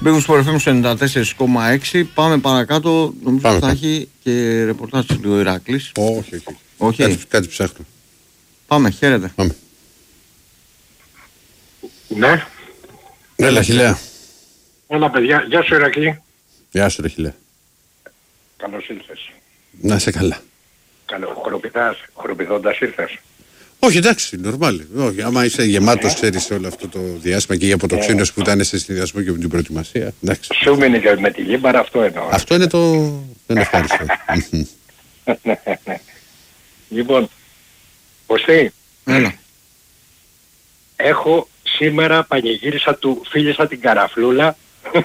Μπήκουν στο FM 94,6. Πάμε παρακάτω. Νομίζω ότι θα έχει και ρεπορτάζ λίγο ο Ηράκλης. Όχι. Κάτι ψάχνω. Πάμε, χαίρετε. Πάμε. Ναι. Έλα, Χιλέα. Όλα παιδιά. Γεια σου Ηρακλή. Γεια σου, ρε Χιλέα. Καλώς ήλθες. Να είσαι καλά. Χοροπηδώντας ήρθες. Όχι, εντάξει, νορμάλ. Όχι, άμα είσαι γεμάτος, ξέρεις όλο αυτό το διάστημα και για αποτοξίνος που ήταν σε συνδυασμό και με την προετοιμασία. Εντάξει. Σου μείνει και με τη λίμπαρα, αυτό εννοώ. Αυτό είναι το. Δεν ευχαριστώ. Ναι. Λοιπόν, Κωστή, έχω σήμερα πανηγύρισα του φίλησα την Καραφλούλα.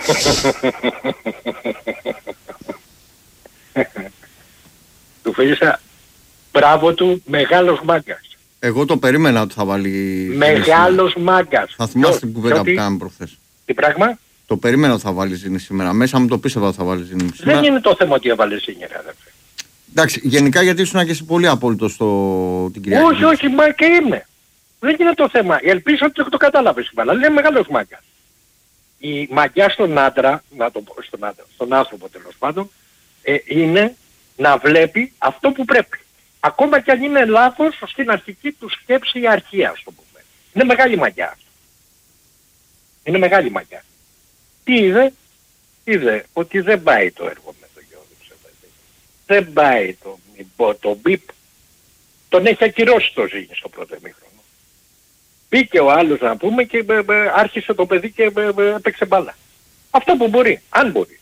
Του φίλησα, μπράβο του, μεγάλος μάγκας. Εγώ το περίμενα ότι θα βάλει. Μεγάλος μάγκας. Θα θυμάσαι την κουβέντα που κάναμε προχθές. Τι πράγμα? Το περίμενα ότι θα βάλει ζήνη σήμερα. Μέσα μου το πίστευα ότι θα βάλει ζήνη σήμερα. Δεν είναι το θέμα ότι έβαλε ζήνη, αδερφέ. Εντάξει, γενικά γιατί ήσουν και εσύ πολύ απόλυτο την Κυριακή. Όχι, μα και είμαι. Δεν είναι το θέμα. Ελπίζω ότι το κατάλαβες σήμερα. Αλλά είναι μεγάλος μάγκας. Η μαγιά στον άντρα, να το πω στον άνθρωπο τέλος πάντων, είναι να βλέπει αυτό που πρέπει. Ακόμα και αν είναι λάθος στην αρχική του σκέψη ή αρχεία, ας το πούμε. Είναι μεγάλη μαγιά. Είναι μεγάλη μαγιά. Τι είδε ότι δεν πάει το έργο με τον Γιώργο. Δεν πάει το μπιπ. Τον έχει ακυρώσει το ζήνη στο πρώτο ημίχρονο. Μπήκε ο άλλος να πούμε και άρχισε το παιδί και έπαιξε μπάλα. Αυτό που μπορεί, αν μπορεί.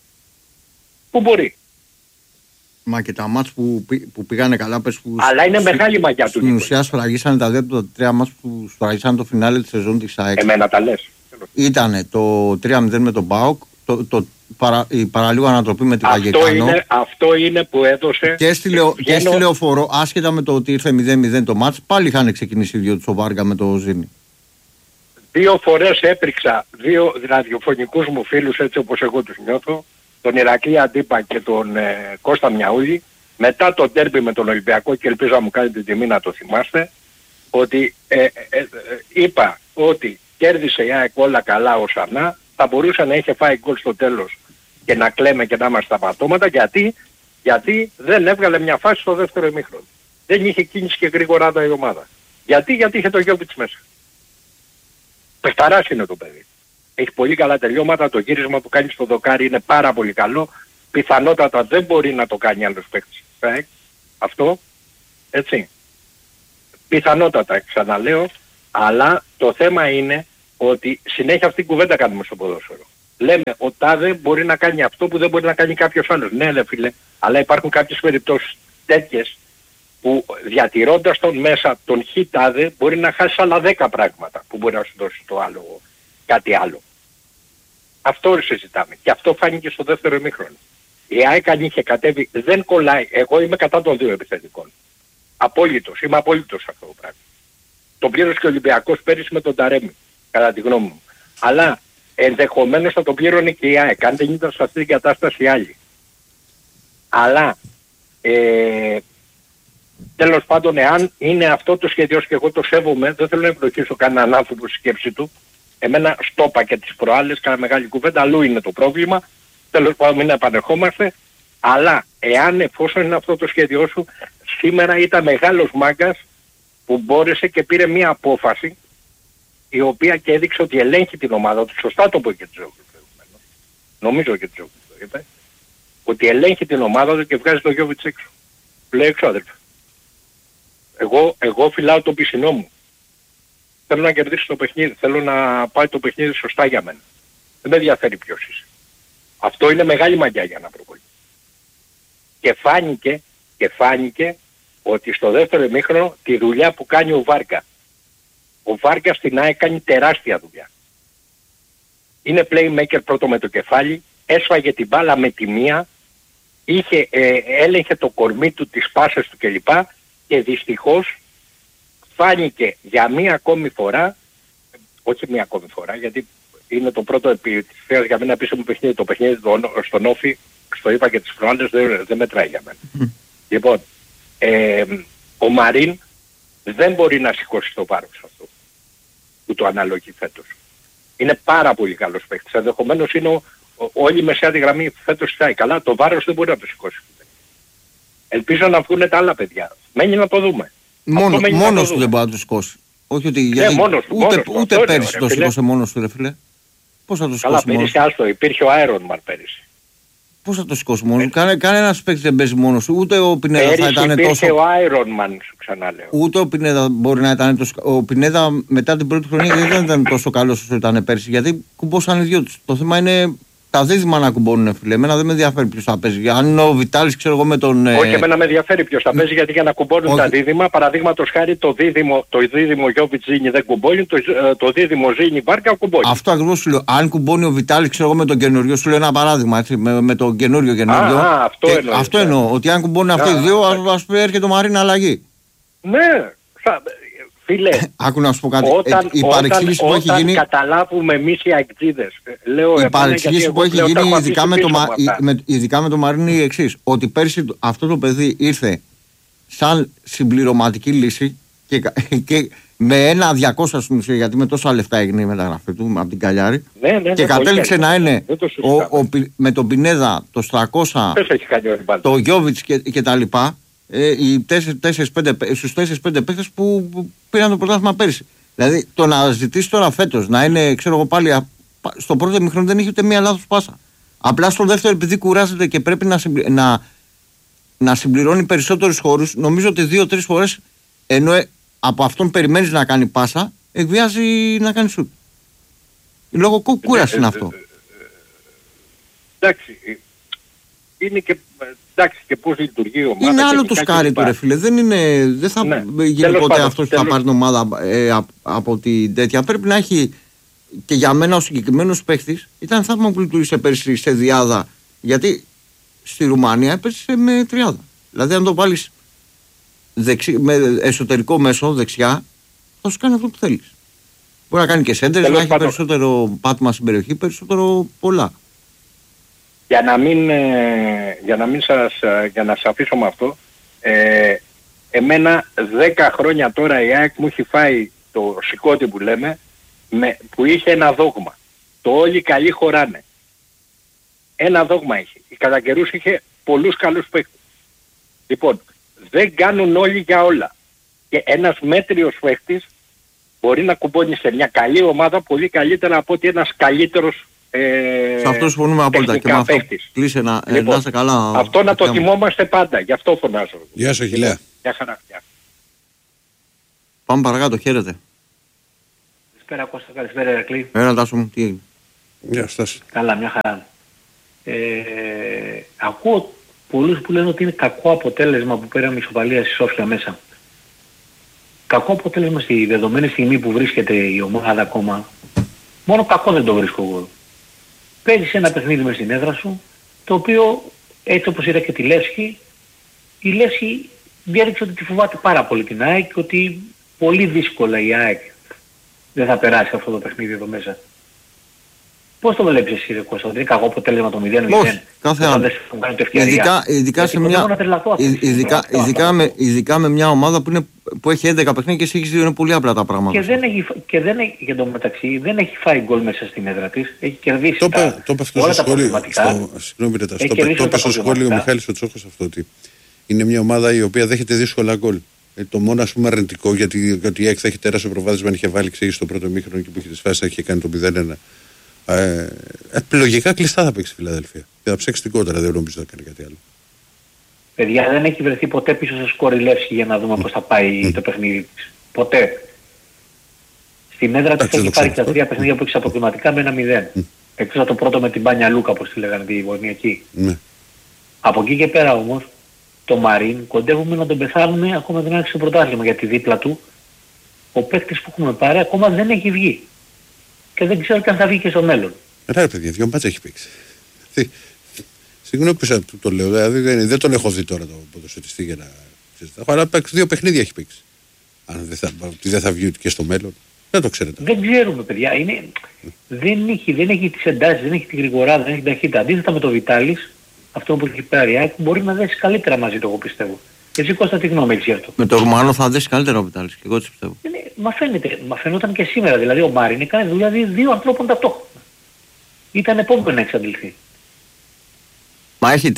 Που μπορεί. Μα και τα μάτς που πήγανε καλά πες που... Αλλά είναι μεγάλη μαγιά του. Στην ουσία σφραγίσανε τα δύο από τα τρία μάτς που σφραγίσανε το φινάλε της σεζόν της ΑΕΚ. Εμένα τα λες. Ήτανε το 3-0 με τον ΠΑΟΚ, η παραλίγο ανατροπή με την Βαγεκάνο. Αυτό είναι που έδωσε... Και στη Λεωφόρο, άσχετα με το ότι ήρθε 0-0 το μάτς, πάλι είχαν ξεκινήσει οι δυο του ο Βάργα με το Ζήνη. 2 φορές έπριξα 2 ραδιοφωνικούς μου φίλους, έτσι όπως εγώ τους νιώθω, τον Ηρακλή Αντίπα και τον Κώστα Μιαούλη, μετά το ντέρμπι με τον Ολυμπιακό, και ελπίζω να μου κάνετε την τιμή να το θυμάστε, ότι είπα ότι κέρδισε η ΑΕΚ όλα καλά ο Σανά, θα μπορούσε να είχε φάει γκολ στο τέλος και να κλαίμε και να είμαστε στα πατώματα. Γιατί δεν έβγαλε μια φάση στο δεύτερο ημίχρονο. Δεν είχε κίνηση και γρήγορα η ομάδα. Γιατί είχε το Γιώβιτς μέσα. Παιχταράς είναι το παιδί. Έχει πολύ καλά τελειώματα, το γύρισμα που κάνει στο δοκάρι είναι πάρα πολύ καλό. Πιθανότατα δεν μπορεί να το κάνει άλλος παίκτης. Αυτό, έτσι. Πιθανότατα, ξαναλέω, αλλά το θέμα είναι ότι συνέχεια αυτή την κουβέντα κάνουμε στο ποδόσφαιρο. Λέμε ο τάδε μπορεί να κάνει αυτό που δεν μπορεί να κάνει κάποιος άλλος. Ναι, ρε φίλε, αλλά υπάρχουν κάποιες περιπτώσεις τέτοιες που διατηρώντας τον μέσα τον χ τάδε μπορεί να χάσει άλλα 10 πράγματα που μπορεί να σου δώσει το άλλο, κάτι άλλο. Αυτό συζητάμε. Και αυτό φάνηκε στο δεύτερο ημίχρονο. Η ΑΕΚ αν είχε κατέβει δεν κολλάει. Εγώ είμαι κατά των 2 επιθετικών. Απόλυτος. Είμαι απόλυτος αυτό το πράγμα. Το πλήρωσε και ο Ολυμπιακός πέρυσι με τον Ταρέμι, κατά τη γνώμη μου. Αλλά ενδεχομένως θα το πλήρωνε και η ΑΕΚ, αν δεν ήταν σε αυτή την κατάσταση άλλη. Αλλά τέλος πάντων, εάν είναι αυτό το σχέδιο και εγώ το σέβομαι, δεν θέλω να εμπλοκίσω κανέναν άνθρωπο στη σκέψη του. Εμένα στόπα και τις προάλλες, κάνα μεγάλη κουβέντα, αλλού είναι το πρόβλημα. Τέλος πάντων, μην επανερχόμαστε. Αλλά εάν εφόσον είναι αυτό το σχέδιό σου, σήμερα ήταν μεγάλος μάγκας που μπόρεσε και πήρε μια απόφαση η οποία και έδειξε ότι ελέγχει την ομάδα του. Σωστά το είπε και Τζόγλου προηγουμένως. Νομίζω και Τζόγλου το είπε. Ότι ελέγχει την ομάδα του και βγάζει το Γιώβιτς έξω. Λέει έξω, αδελφέ. Εγώ φυλάω το πισινό μου. Θέλω να κερδίσω το παιχνίδι. Θέλω να πάει το παιχνίδι σωστά για μένα. Δεν με ενδιαφέρει ποιος είσαι. Αυτό είναι μεγάλη μαγιά για να προβολεί. Και φάνηκε ότι στο δεύτερο ημίχρονο τη δουλειά που κάνει ο Βάρκα. Ο Βάρκα στην ΑΕΚ κάνει τεράστια δουλειά. Είναι playmaker πρώτο με το κεφάλι, έσφαγε την μπάλα με τη μία, έλεγχε το κορμί του, τις πάσες του κλπ. Και δυστυχώς φάνηκε για μία ακόμη φορά, όχι μία ακόμη φορά, γιατί είναι το πρώτο επιτυχίας για μένα πίσω μου παιχνίδι, το παιχνίδι στον Όφη, στο είπα και τις προάλλες, δεν μετράει για μένα. Λοιπόν, ο Μαρίν δεν μπορεί να σηκώσει το βάρος αυτό που το αναλογεί φέτος. Είναι πάρα πολύ καλός παίκτης. Ενδεχομένως είναι όλη η μεσαία τη γραμμή φέτος της ΑΕΚ. Καλά, το βάρος δεν μπορεί να το σηκώσει. Ελπίζω να βγουν τα άλλα παιδιά. Μένει να το δούμε. Μόνος του δεν μπορεί να το σηκώσει. Όχι ότι γιατί ούτε πέρυσι το σηκώσε μόνος του, ρε φίλε. Πώς θα το σηκώσει μόνος του? Καλά, πέρυσι υπήρχε ο Iron Man πέρυσι. Πώς θα το σηκώσει μόνος του? Κανένας παίκτης δεν παίζει μόνος του. Ούτε ο Πινέδα θα ήταν τόσο... Υπήρχε ο Iron Man, σου ξαναλέω. Ούτε ο Πινέδα μπορεί να ήταν τόσο... Ο Πινέδα μετά την πρώτη χρονιά δεν ήταν τόσο καλός όσο ήταν πέρυσι. Γιατί κουμπώσαν οι δυο τους. Το θέμα είναι τα δίδυμα να κουμπώνουν, φίλε. Εμένα δεν με ενδιαφέρει ποιος θα παίζει. Αν είναι ο Βιτάλης, ξέρω εγώ, με τον... Όχι, εμένα με ενδιαφέρει ποιος θα παίζει, γιατί για να κουμπώνουν τα δίδυμα, παραδείγματος χάρη το δίδυμο Γιώβιτ Ζήνη δεν κουμπώνει, το δίδυμο Ζήνη Βάρκα κουμπώνει. Αυτό ακριβώς σου λέω. Αν κουμπώνει ο Βιτάλης, ξέρω εγώ, με τον καινούριο, σου λέω ένα παράδειγμα, έτσι, με τον καινούριο. Αυτό εννοώ. Ότι αν κουμπώνουν αυτοί οι δύο, ας πούμε, έρχεται ο Μαρίνα αλλαγή. Ναι, φίλε, άκου να σου πω κάτι. Η παρεξήγηση που έχει γίνει. Καταλάβουμε εμείς οι αεκτζίδες. Η παρεξήγηση που έχει γίνει ειδικά με το Μαρίνο είναι η εξής. Ότι πέρσι αυτό το παιδί ήρθε σαν συμπληρωματική λύση και με ένα 200 στην ουσία, γιατί με τόσα λεφτά έγινε η μεταγραφή του από την Καλιάρη. Και κατέληξε να είναι με τον Πινέδα, το Στρακόσα, το Γιώβιτς και τα λοιπά. Στους 4-5 παίκτες που πήραν το πρωτάθλημα πέρυσι. Δηλαδή το να ζητήσει τώρα φέτος να είναι, ξέρω εγώ, πάλι στο πρώτο ημίχρονο δεν έχει ούτε μία λάθος πάσα. Απλά στο δεύτερο, επειδή κουράζεται και πρέπει να συμπληρώνει περισσότερους χώρους, νομίζω ότι 2-3 φορές ενώ από αυτόν περιμένεις να κάνει πάσα, εκβιάζει να κάνει σουτ. Λόγω κούραση είναι αυτό. Εντάξει. Είναι και... Εντάξει, και πώς λειτουργεί η ομάδα. Είναι άλλο το σκάρι του, ρε φίλε. Δεν θα γίνει ποτέ αυτός που θα πάρει την ομάδα από την τέτοια. Πρέπει να έχει, και για μένα ο συγκεκριμένος παίχτης ήταν θαύμα που λειτουργήσε πέρσι σε διάδα. Γιατί στη Ρουμανία έπαιζε με τριάδα. Δηλαδή αν το βάλεις με εσωτερικό μέσο δεξιά, θα σου κάνει αυτό που θέλεις. Μπορεί να κάνει και σέντερ, να έχει περισσότερο πάτημα στην περιοχή, περισσότερο πολλά. Για να σας αφήσω με αυτό, εμένα 10 χρόνια τώρα η ΑΕΚ μου έχει φάει το σηκώτη που λέμε, που είχε ένα δόγμα. Το όλοι καλοί χωράνε. Ένα δόγμα είχε. Κατά καιρούς είχε πολλούς καλούς παίκτες. Λοιπόν, δεν κάνουν όλοι για όλα. Και ένας μέτριος παίκτης μπορεί να κουμπώνει σε μια καλή ομάδα πολύ καλύτερα από ότι ένας καλύτερος σε αυτό συμφωνούμε απόλυτα. Και με αυτό κλείσε να είσαι καλά. Αυτό να το θυμόμαστε πάντα. Γι' αυτό φωνάζω. Γεια σου, Χιλέα. Γεια χαρά. Πάμε παρακάτω, χαίρετε. Καλησπέρα Κώστα, καλησπέρα Ηρακλή. Τάσο μου, τι έγινε? Γεια σας. Καλά, μια χαρά. Ακούω πολλούς που λένε ότι είναι κακό αποτέλεσμα που πήραμε ισοπαλία στη Σόφια μέσα. Κακό αποτέλεσμα στη δεδομένη στιγμή που βρίσκεται η ομάδα ακόμα. Μόνο κακό δεν το βρίσκω εγώ. Παίζεις ένα παιχνίδι μες στην έδρα σου, το οποίο έτσι όπως είδα και τη Λεύσκη, η Λεύσκη διέδειξε ότι τη φοβάται πάρα πολύ την ΑΕΚ και ότι πολύ δύσκολα η ΑΕΚ δεν θα περάσει αυτό το παιχνίδι εδώ μέσα. Πώς το βλέπεις εσύ ρε Κώστα, ότι είναι κακό αποτέλεσμα το 0-0? Όχι, κάθε άλλο. Ειδικά με μια ομάδα που έχει 11 παιχνίδια και εσύ έχεις 2, είναι πολύ απλά τα πράγματα. Και δεν έχει, για το μεταξύ, δεν έχει φάει γκολ μέσα στην έδρα της, έχει κερδίσει όλα τα προβληματικά. Συγγνώμη, το είπε στο σχόλιο ο Μιχάλης ο Τσόχος αυτό, ότι είναι μια ομάδα η οποία δέχεται δύσκολα γκολ. Το μόνο ας πούμε αρνητικό, γιατί η ΑΕΚ θα έχει τεράστιο προβάδισμα αν είχε βάλει στο πρώτο μήχρονο και που είχε τις φάσεις θα είχε κάνει το 0-1. Λογικά κλειστά θα παίξει η Φιλαδέλφια. Και θα ψάξει την κόντρα, δεν νομίζω θα κάνει κάτι άλλο. Παιδιά, δεν έχει βρεθεί ποτέ πίσω σε σκορ η Λεύσκη για να δούμε πώς θα πάει το παιχνίδι της. Ποτέ. Στην έδρα της έχει πάρει και τα 3 παιχνίδια που έχει αποκλειματικά με 1-0. Εκτός από το πρώτο με την Μπάνια Λούκα, όπως τη λέγανε, τη Βορεινιακή. Από εκεί και πέρα όμως, το Μαρίν κοντεύουμε να τον πεθάνουμε ακόμα δεν άρχισε το πρωτάθλημα, γιατί δίπλα του ο παίκτης που έχουμε πάρει ακόμα δεν έχει βγει. Και δεν ξέρω και αν θα βγει και στο μέλλον. Ρε παιδιά, 2 μάτσα έχει παίξει. Συγγνώμη που το λέω, δηλαδή δεν τον έχω δει τώρα το ποδοσφαιριστή για να συζητάω, αλλά 2 παιχνίδια έχει παίξει. Αν δεν θα βγει και στο μέλλον, δεν το ξέρετε. Δεν ξέρουμε παιδιά, δεν έχει τις εντάσεις, δεν έχει τη γρηγοράδα, δεν έχει την ταχύτητα. Αντίθετα με το Βιτάλης, αυτό που έχει πάρει, μπορεί να δέσει καλύτερα μαζί του, εγώ πιστεύω. Εσύ Κώστα τι γνώμη έχεις γι' αυτό? Με το Ρουμάνο θα δέσει καλύτερα ο Βιτάλης και εγώ έτσι πιστεύω. Μα φαινόταν και σήμερα, δηλαδή ο Μάριν έκανε δουλειά δύο ανθρώπων ταυτόχρονα. Ήταν επόμενο να εξαντληθεί. Μα έχει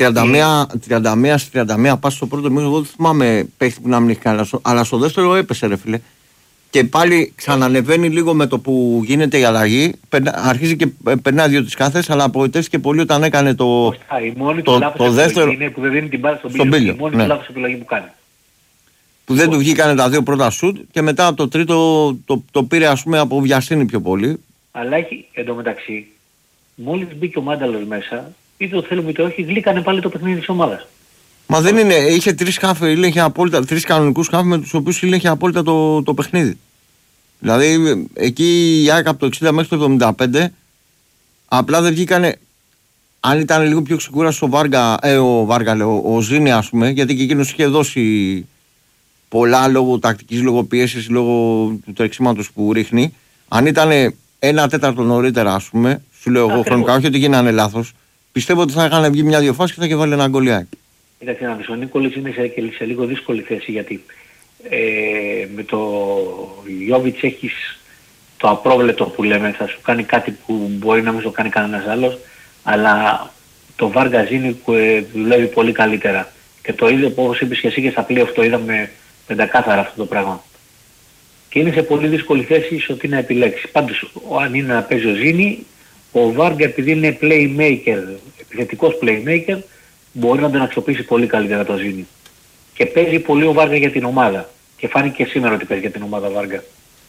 31 πάση στο πρώτο μήνυμα. Εγώ δεν θυμάμαι παίχτη που να μην έχει κάνει, αλλά στο δεύτερο έπεσε ρε φίλε. Και πάλι ξανανεβαίνει λίγο με το που γίνεται η αλλαγή. Αρχίζει και περνάει 2 τις κάθες, αλλά απογοητεύτηκε πολύ όταν έκανε το δεύτερο. Είναι που δεν δίνει την μπάλα στον Πίλιο. Η μόνη του λάθος επιλογή που κάνει. Που δεν του βγήκανε τα 2 πρώτα σουτ και μετά από το τρίτο το πήρε ας πούμε από βιασύνη πιο πολύ. Αλλά έχει εντωμεταξύ, μόλις μπήκε ο Μάνταλος μέσα, είτε το θέλουμε είτε όχι, γλύκανε πάλι το παιχνίδι της ομάδας. Μα δεν είναι, είχε 3 χάφε, ήλεγχε απόλυτα, 3 κανονικούς χάφε με τους οποίους ήλεγχε απόλυτα το παιχνίδι. Δηλαδή εκεί η ΑΕΚ από το 60 μέχρι το 75 απλά δεν βγήκανε. Αν ήταν λίγο πιο ξεκούραστος ο Ζήνη ας πούμε, γιατί και εκείνος είχε δώσει πολλά λόγω τακτικής, λόγω πίεσης, λόγω του τρεξίματος που ρίχνει. Αν ήταν 1/4 νωρίτερα ας πούμε, σου λέω εγώ χρονικά, όχι ότι γίνανε λάθος, πιστεύω ότι θα είχαν βγει 1-2 φάσεις και θα είχε βάλει ένα γκολιάκι. Κοίταξε να δεις, ο Νίκολης είναι σε λίγο δύσκολη θέση γιατί με το Γιόβιτς έχεις το απρόβλεπτο που λέμε, θα σου κάνει κάτι που μπορεί να μην σου κάνει κανένας άλλος, αλλά το Βαργκαζίνη δουλεύει πολύ καλύτερα. Και το ίδιο όπως είπες και εσύ και στα playoff το είδαμε πεντακάθαρα αυτό το πράγμα. Και είναι σε πολύ δύσκολη θέση ότι να επιλέξει. Πάντως αν είναι να παίζει ο Ζήνη, ο Βάργκα επειδή είναι playmaker, επιθετικός playmaker, μπορεί να τον αξιοποιήσει πολύ καλύτερα το Ζήνη. Και παίζει πολύ ο Βάργκα για την ομάδα. Και φάνηκε σήμερα ότι παίζει για την ομάδα Βάργκα.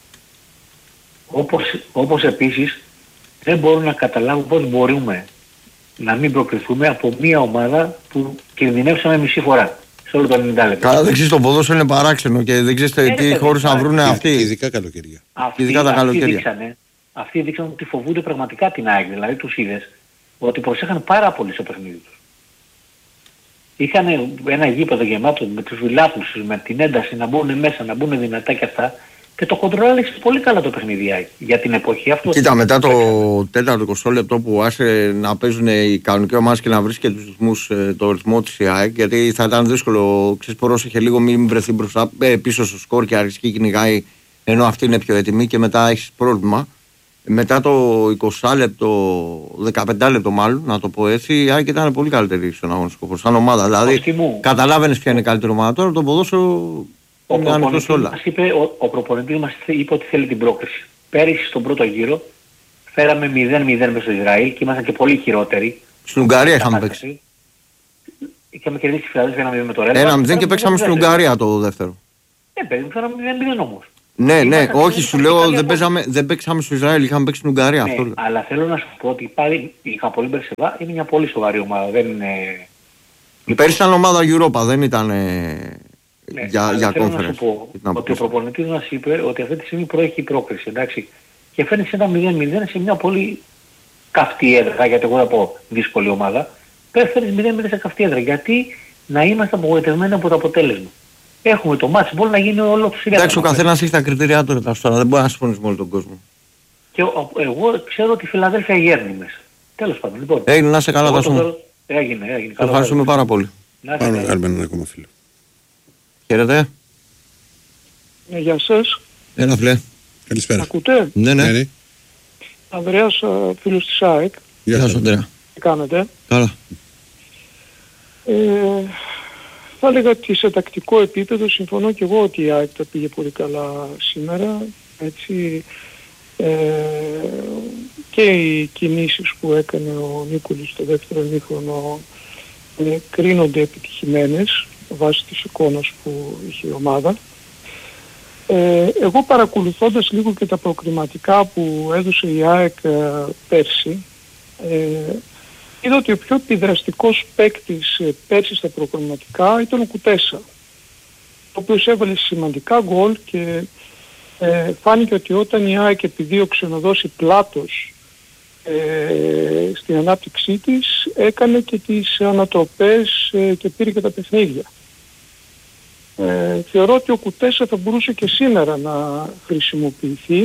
Όπως επίσης δεν μπορώ να καταλάβω πώς μπορούμε να μην προκριθούμε από μια ομάδα που κινδυνεύσαμε μισή φορά σε όλο το 90 λεπτό. Καλά, δεν ξέρεις, το ποδόσφαιρο είναι παράξενο και δεν ξέρεις τι χώρους να βρουν αυτοί. Ειδικά καλοκαιρία. Αυτοί δείξαν ότι φοβούνται πραγματικά την ΑΕΚ. Δηλαδή τους είδες ότι προσέχαν πάρα πολύ στο παιχνίδι τους. Είχαν ένα γήπεδο γεμάτο με τους φιλάθλους, με την ένταση να μπουν μέσα, να μπουν δυνατά και αυτά. Και το κοντρόλεξε πολύ καλά το παιχνίδι για την εποχή αυτό. Κοίτα, μετά το 4ο 20 λεπτό που άσε να παίζουν οι κανονικοί ομάδες και να βρίσκει τους ρυθμούς, το ρυθμό της ΑΕΚ, γιατί θα ήταν δύσκολο, ξέρεις, πρόσεχε λίγο μην βρεθεί μπροστά, πίσω στο σκορ και αρχίσει και κυνηγάει, ενώ αυτή είναι πιο έτοιμη και μετά έχεις πρόβλημα. Μετά το 20 λεπτό, 15 λεπτό μάλλον, να το πω έτσι, η ΑΕΚ ήταν πολύ καλύτερη στον αγωνιστικό χώρο, σαν ομάδα. Δηλαδή, καταλάβαινες ποια είναι η καλύτερη ομάδα τώρα, το ποδόσφαιρο. Ο προπονητής μας είπε ότι θέλει την πρόκριση. Πέρυσι στον πρώτο γύρο φέραμε 0-0 μες στο Ισραήλ και ήμασταν και πολύ χειρότεροι. Στην Ουγγαρία είχαμε παίξει. Είχαμε κερδίσει τη Φιλαδέλφια 1-0 με το Ρέλα. 1-0 και παίξαμε στην Ουγγαρία το δεύτερο. Παιδί μου, φέραμε 0-0 όμως. Ναι, όχι, σου λέω δεν παίξαμε στο Ισραήλ, είχαμε παίξει στην Ουγγαρία. Ναι, αλλά θέλω να σου πω ότι πάλι η Χαπολή Μπερσεβά είναι μια πολύ σοβαρή ομάδα. Δεν είναι... Πέρυσι ήταν ομάδα Europa, δεν ήταν... Ναι, για θέλω να σου πω ότι ο προπονητής μας είπε ότι αυτή τη στιγμή προέχει η πρόκριση, εντάξει, και φέρνει σε ένα 0-0 σε μια πολύ καυτή έδρα, γιατί εγώ θα πω δύσκολη ομάδα, φέρνεις 0-0 σε καυτή έδρα, γιατί να είμαστε απογοητευμένοι από το αποτέλεσμα. Έχουμε το μάτς, μπορεί να γίνει όλο το σειρά. Εντάξει, ο καθένας έχει τα κριτήριά του τώρα, δεν μπορεί να συμφωνήσει με όλο τον κόσμο. Και εγώ ξέρω ότι η Φιλαδέλφια γέρνει μέσα. Τέλος πάντων, λοιπόν. Έγινε, να σε καλά, Τάσο. Έγινε. Ευχαριστούμε πάρα πολύ. Πάμε να κάνουμε έναν ακόμα φίλο. Χαίρετε. Γεια σας. Έλα φίλε. Καλησπέρα. Ακούτε? Ναι. Ανδρέας, φίλος της ΑΕΚ. Γεια σας Ανδρέα. Τι κάνετε? Καλά. Θα έλεγα ότι σε τακτικό επίπεδο συμφωνώ και εγώ ότι η ΑΕΚ τα πήγε πολύ καλά σήμερα. Έτσι, και οι κινήσεις που έκανε ο Νίκολης στο δεύτερο ημίχρονο κρίνονται επιτυχημένες βάσει της εικόνας που είχε η ομάδα. Εγώ παρακολουθώντας λίγο και τα προκριματικά που έδωσε η ΑΕΚ πέρσι, είδα ότι ο πιο επιδραστικός παίκτης πέρσι στα προκριματικά ήταν ο Κουτέσα, ο οποίος έβαλε σημαντικά γκολ και φάνηκε ότι όταν η ΑΕΚ επιδίωξε να δώσει πλάτος στην ανάπτυξή της, έκανε και τις ανατροπές και πήρε και τα παιχνίδια. Θεωρώ ότι ο Κουτέσα θα μπορούσε και σήμερα να χρησιμοποιηθεί,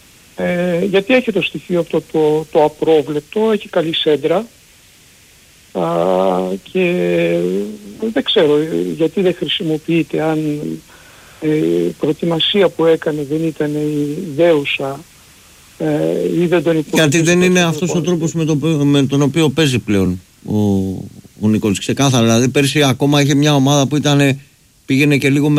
γιατί έχει το στοιχείο αυτό το απρόβλεπτο, έχει καλή σέντρα, Και δεν ξέρω γιατί δεν χρησιμοποιείται, αν η προετοιμασία που έκανε δεν ήταν η δέουσα ή δεν τον υποστήριξε. Γιατί δεν είναι αυτός ο τρόπος με τον οποίο παίζει πλέον ο Νικόλης, ξεκάθαρα. Δηλαδή πέρσι ακόμα είχε μια ομάδα που πήγαινε και λίγο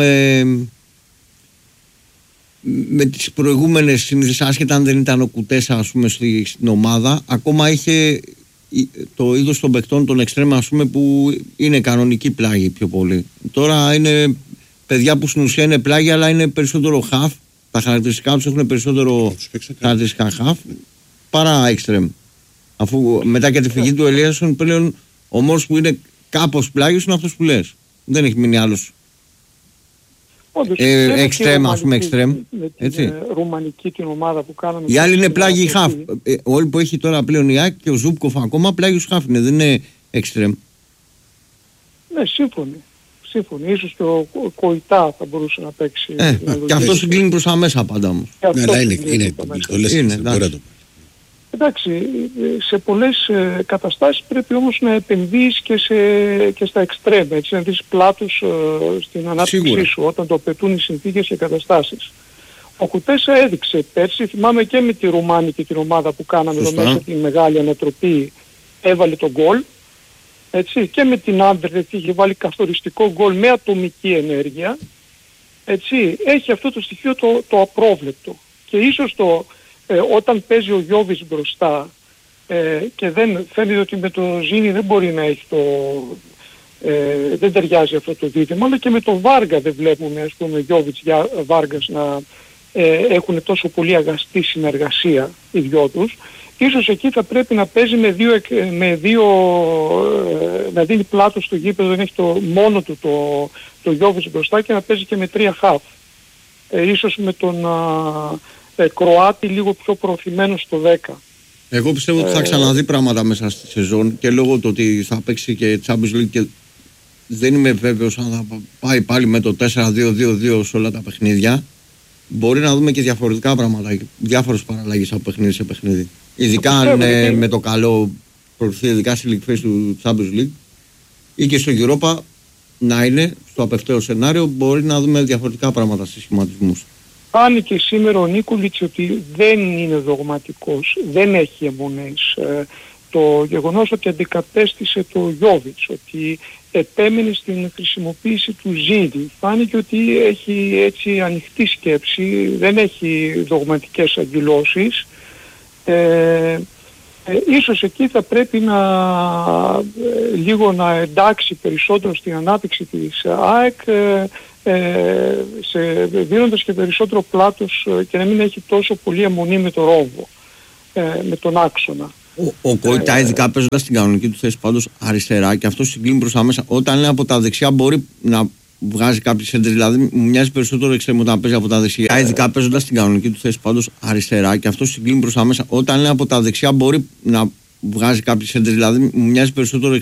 με τις προηγούμενες συνήθειες, άσχετα αν δεν ήταν ο Κουτέσα, ας πούμε, στην ομάδα, ακόμα είχε το είδος των παικτών, των εξτρέμ, ας πούμε, που είναι κανονική πλάγη πιο πολύ. Τώρα είναι παιδιά που στην ουσία είναι πλάγη, αλλά είναι περισσότερο half. Τα χαρακτηριστικά τους έχουν περισσότερο χαρακτηριστικά half παρά εξτρέμ. Αφού μετά και τη φυγή του Ελίασον, πλέον ο μόνος που είναι κάπως πλάγιος είναι αυτός που λες. Δεν έχει μείνει άλλος εξτρέμ, ας πούμε, εξτρέμ. Με την ρουμανική την ομάδα που κάναμε. Οι άλλοι είναι πλάγιοι half. Όλοι που έχει τώρα πλέον η ΑΕΚ και ο Ζούμπκοφ ακόμα πλάγιος half είναι, δεν είναι εξτρέμ. Ναι, σύμφωνοι. Ίσως και ο Κοϊτά θα μπορούσε να παίξει. Και αυτό συγκλίνει προς τα μέσα πάντα όμως. Ναι, αλλά είναι το λες, εντάξει, σε πολλές καταστάσεις πρέπει όμως να επενδύεις και στα εξτρέμ, έτσι, να δεις πλάτους στην ανάπτυξή σου όταν το απαιτούν οι συνθήκες και οι καταστάσεις. Ο Κουτέσα έδειξε πέρσι, θυμάμαι και με τη Ρουμάνικη την ομάδα που κάναμε εδώ μέσα την μεγάλη ανατροπή, έβαλε τον γκολ, έτσι, και με την Άντερλεχτ είχε βάλει καθοριστικό γκολ με ατομική ενέργεια, έτσι, έχει αυτό το στοιχείο το απρόβλεπτο και ίσως όταν παίζει ο Γιώβης μπροστά και δεν φαίνεται ότι με το Ζήνη δεν μπορεί να έχει δεν ταιριάζει αυτό το δίδυμα, αλλά και με το Βάργα δεν βλέπουμε, ας πούμε, Γιώβιτς Βάργας να έχουν τόσο πολύ αγαστή συνεργασία οι δυο τους. Ίσως εκεί θα πρέπει να παίζει να δίνει πλάτος στο γήπεδο, δεν έχει μόνο του το Γιώβιτς μπροστά και να παίζει και με 3 χαφ. Ίσως με τον Κροάτι λίγο πιο προωθημένο στο 10. Εγώ πιστεύω ότι θα ξαναδεί πράγματα μέσα στη σεζόν και λόγω του ότι θα παίξει και Champions League και δεν είμαι βέβαιος αν θα πάει πάλι με το 4-2-2-2 σε όλα τα παιχνίδια. Μπορεί να δούμε και διαφορετικά πράγματα, διάφορες παραλλαγές από παιχνίδι σε παιχνίδι. Ειδικά αν με το καλό προωθεί, ειδικά στη League Phase του Champions League ή και στο Europa να είναι στο απευταίο σενάριο, μπορεί να δούμε διαφορετικά πράγματα στις σχηματισμούς. Φάνηκε σήμερα ο Νίκολιτς ότι δεν είναι δογματικός, δεν έχει αιμονές. Το γεγονός ότι αντικατέστησε το Γιώβιτς, ότι επέμενε στην χρησιμοποίηση του Ζήνη, φάνηκε ότι έχει έτσι ανοιχτή σκέψη, δεν έχει δογματικές αγκυλώσεις. Ίσως εκεί θα πρέπει λίγο να εντάξει περισσότερο στην ανάπτυξη της ΑΕΚ, δίνοντας και περισσότερο πλάτος και να μην έχει τόσο πολύ αιμονή με το ρόμβο, με τον άξονα. Ο Κοϊτά, ειδικά παίζοντας την κανονική του θέση πάντως αριστερά, και αυτό συγκλίνει προς τα μέσα. Όταν λέει από τα δεξιά μπορεί να βγάζει κάποιες έντρες, δηλαδή μου μοιάζει περισσότερο εξτρέμ όταν παίζει από τα δεξιά. Ειδικά παίζοντας την κανονική του θέση πάντως αριστερά, και αυτό συγκλίνει προς τα μέσα. Όταν λέει από τα δεξιά μπορεί να βγάζει κάποιες έντρες, δηλαδή μου μοιάζει περισσότερο